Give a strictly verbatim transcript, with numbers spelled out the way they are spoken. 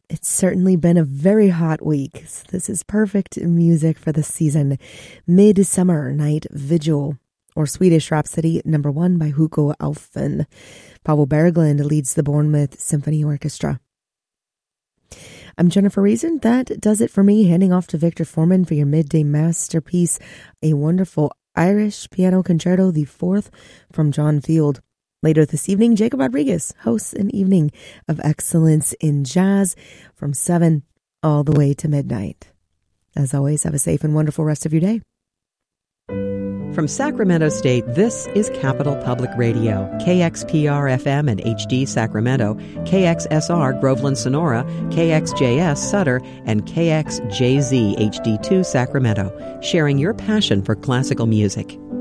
It's certainly been a very hot week. So this is perfect music for the season. Midsummer Night Vigil, or Swedish Rhapsody, number one by Hugo Alfen. Pavel Berglund leads the Bournemouth Symphony Orchestra. I'm Jennifer Reason. That does it for me. Handing off to Victor Foreman for your midday masterpiece, a wonderful Irish piano concerto, the fourth from John Field. Later this evening, Jacob Rodriguez hosts an evening of excellence in jazz from seven all the way to midnight. As always, have a safe and wonderful rest of your day. From Sacramento State, this is Capital Public Radio, K X P R F M and H D Sacramento, K X S R Groveland Sonora, K X J S Sutter, and K X J Z H D two Sacramento, sharing your passion for classical music.